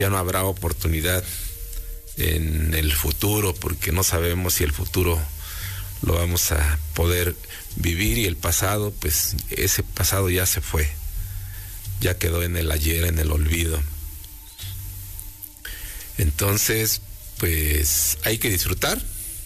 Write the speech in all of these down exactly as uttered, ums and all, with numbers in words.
ya no habrá oportunidad en el futuro, porque no sabemos si el futuro lo vamos a poder vivir, y el pasado, pues ese pasado ya se fue, ya quedó en el ayer, en el olvido. Entonces, pues hay que disfrutar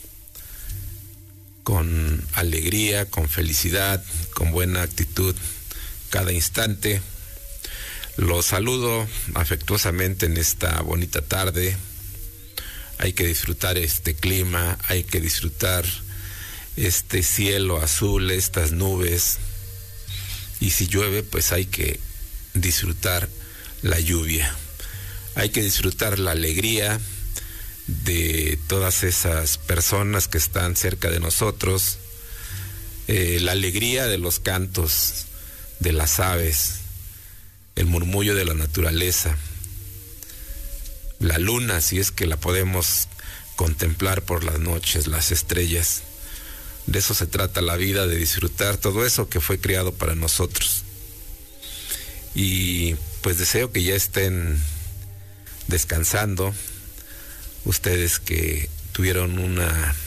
con alegría, con felicidad, con buena actitud cada instante. Los saludo afectuosamente en esta bonita tarde. Hay que disfrutar este clima, hay que disfrutar este cielo azul, estas nubes. Y si llueve, pues hay que disfrutar la lluvia. Hay que disfrutar la alegría de todas esas personas que están cerca de nosotros, eh, la alegría de los cantos de las aves, el murmullo de la naturaleza, la luna, si es que la podemos contemplar por las noches, las estrellas. De eso se trata la vida, de disfrutar todo eso que fue creado para nosotros. Y pues deseo que ya estén descansando, ustedes que tuvieron una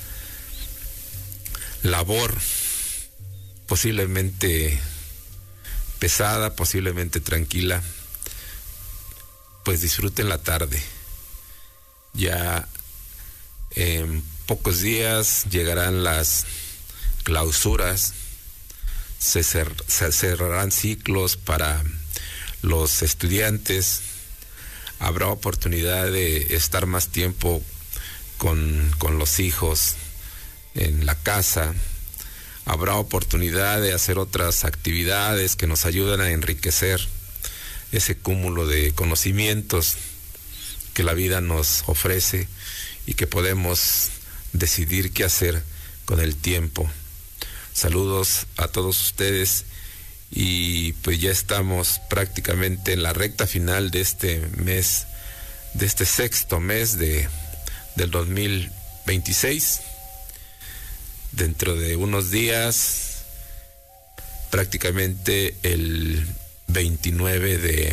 labor posiblemente pesada, posiblemente tranquila, pues disfruten la tarde. Ya en pocos días llegarán las clausuras, se, cer se cerrarán ciclos para los estudiantes. Habrá oportunidad de estar más tiempo con, con los hijos en la casa. Habrá oportunidad de hacer otras actividades que nos ayuden a enriquecer ese cúmulo de conocimientos que la vida nos ofrece y que podemos decidir qué hacer con el tiempo. Saludos a todos ustedes. Y pues ya estamos prácticamente en la recta final de este mes, de este sexto mes de, del dos mil veintiséis. Dentro de unos días, prácticamente el veintinueve de,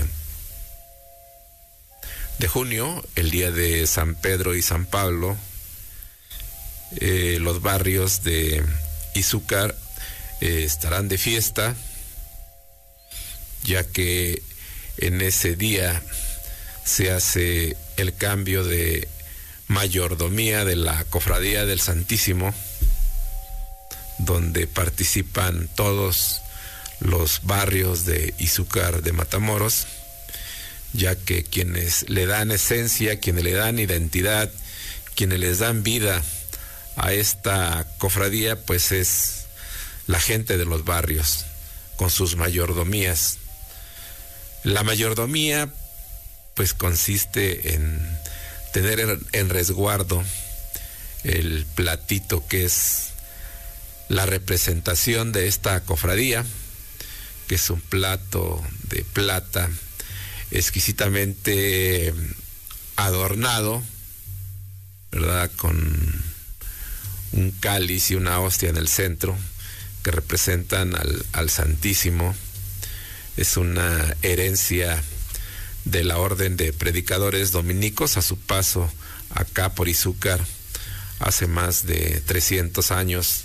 de junio, el día de San Pedro y San Pablo, eh, los barrios de Izúcar eh, estarán de fiesta, ya que en ese día se hace el cambio de mayordomía de la Cofradía del Santísimo, donde participan todos los barrios de Izúcar de Matamoros, ya que quienes le dan esencia, quienes le dan identidad, quienes les dan vida a esta cofradía, pues es la gente de los barrios, con sus mayordomías. La mayordomía pues consiste en tener en resguardo el platito que es la representación de esta cofradía, que es un plato de plata exquisitamente adornado, ¿verdad?, con un cáliz y una hostia en el centro que representan al, al Santísimo. Es una herencia de la Orden de Predicadores Dominicos a su paso acá por Izúcar hace más de trescientos años.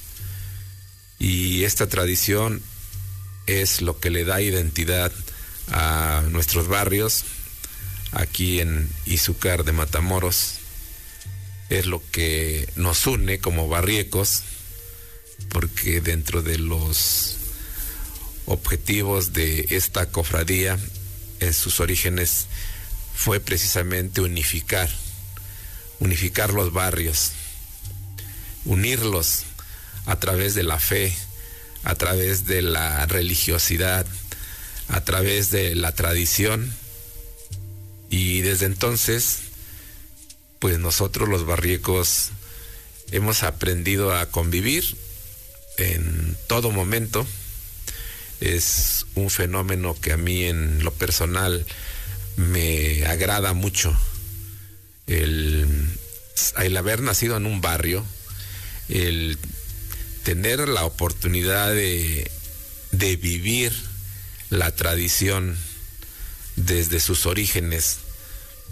Y esta tradición es lo que le da identidad a nuestros barrios aquí en Izúcar de Matamoros. Es lo que nos une como barriecos, porque dentro de los objetivos de esta cofradía en sus orígenes fue precisamente unificar, unificar los barrios, unirlos a través de la fe, a través de la religiosidad, a través de la tradición. Y desde entonces, pues nosotros los barriecos hemos aprendido a convivir en todo momento. Es un fenómeno que a mí en lo personal me agrada mucho, el, el haber nacido en un barrio, el tener la oportunidad de, de vivir la tradición desde sus orígenes,